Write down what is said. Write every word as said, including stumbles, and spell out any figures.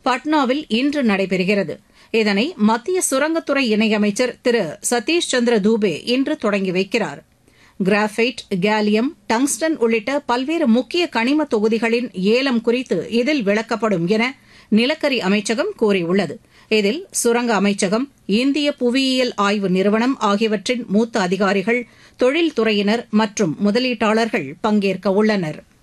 பட்னாவில் இன்று நடைபெறுகிறது. இதனை மத்திய சுரங்கத்துறை இணையமைச்சர் திரு சதீஷ் சந்திர தூபே இன்று தொடங்கி வைக்கிறார். கிராஃபைட், கேலியம், டங்ஸ்டன் உள்ளிட்ட பல்வேறு முக்கிய கனிம தொகுதிகளின் ஏலம் குறித்து இதில் விளக்கப்படும் என நிலக்கரி அமைச்சகம் கூறியுள்ளது. இதில் சுரங்க அமைச்சகம், இந்திய புவியியல் ஆய்வு நிறுவனம் ஆகியவற்றின் மூத்த அதிகாரிகள், தொழில்துறையினர் மற்றும் முதலீட்டாளர்கள் பங்கேற்க உள்ளனர்.